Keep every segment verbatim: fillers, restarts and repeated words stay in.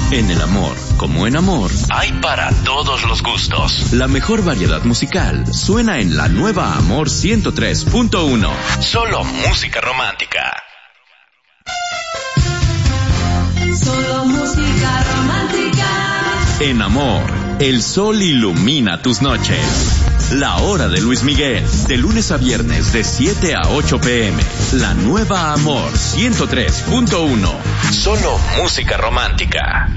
En el amor, como en amor, hay para todos los gustos. La mejor variedad musical suena en la nueva Amor ciento tres punto uno. Solo música romántica. Solo música romántica. En amor, el sol ilumina tus noches. La hora de Luis Miguel, de lunes a viernes de siete a ocho pm. La nueva Amor ciento tres punto uno. Solo música romántica.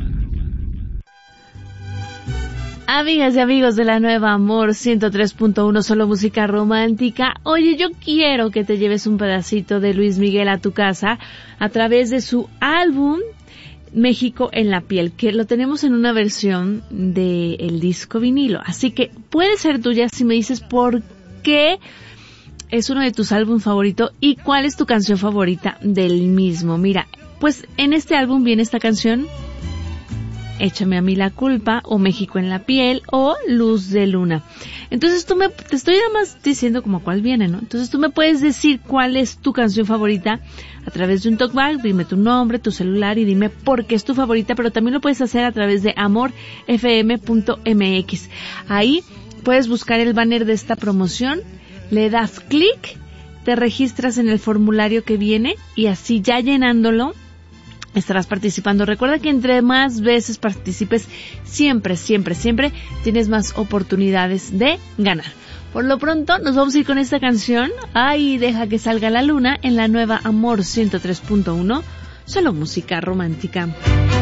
Amigas y amigos de la nueva Amor ciento tres punto uno, solo música romántica. Oye, yo quiero que te lleves un pedacito de Luis Miguel a tu casa a través de su álbum México en la piel, que lo tenemos en una versión de el disco vinilo, así que puede ser tuya si me dices por qué es uno de tus álbumes favoritos y cuál es tu canción favorita del mismo. Mira, pues en este álbum viene esta canción, Échame a mí la culpa, o México en la piel, o Luz de Luna. Entonces tú me, te estoy nada más diciendo como cuál viene, ¿no? Entonces tú me puedes decir cuál es tu canción favorita a través de un talkback, dime tu nombre, tu celular y dime por qué es tu favorita, pero también lo puedes hacer a través de amor f m punto m x. Ahí puedes buscar el banner de esta promoción, le das clic, te registras en el formulario que viene y así ya llenándolo estarás participando. Recuerda que entre más veces participes, siempre, siempre, siempre tienes más oportunidades de ganar. Por lo pronto, nos vamos a ir con esta canción. Ay, deja que salga la luna en la nueva Amor ciento tres punto uno. Solo música romántica.